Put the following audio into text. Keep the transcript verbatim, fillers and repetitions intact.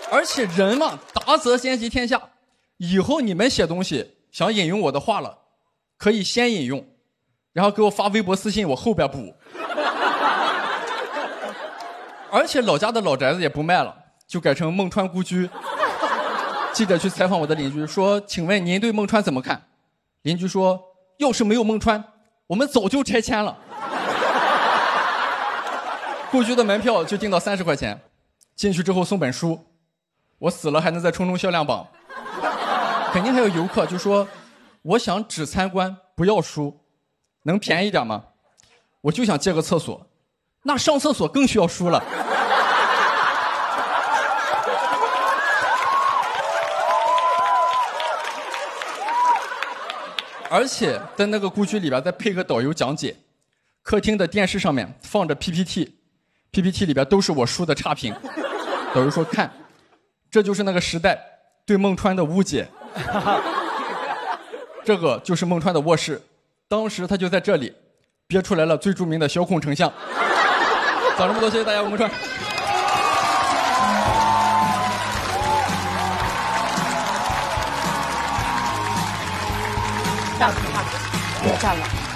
而且人嘛，达则先集天下。以后你们写东西想引用我的话了，可以先引用，然后给我发微博私信，我后边补。而且老家的老宅子也不卖了，就改成孟川故居。记者去采访我的邻居说：“请问您对孟川怎么看？”邻居说：“要是没有孟川，我们早就拆迁了。”故居的门票就定到三十块钱，进去之后送本书，我死了还能在冲冲销量榜。肯定还有游客就说：“我想只参观不要书，能便宜点吗？”我就想借个厕所，那上厕所更需要书了。而且在那个故居里边再配个导游讲解，客厅的电视上面放着 P P T，P P T 里边都是我书的差评。导游说：“看，这就是那个时代对孟川的误解。这个就是孟川的卧室，当时他就在这里，憋出来了最著名的小孔成像。”讲这么多，谢谢大家，我孟川。 下次，下次，别站了。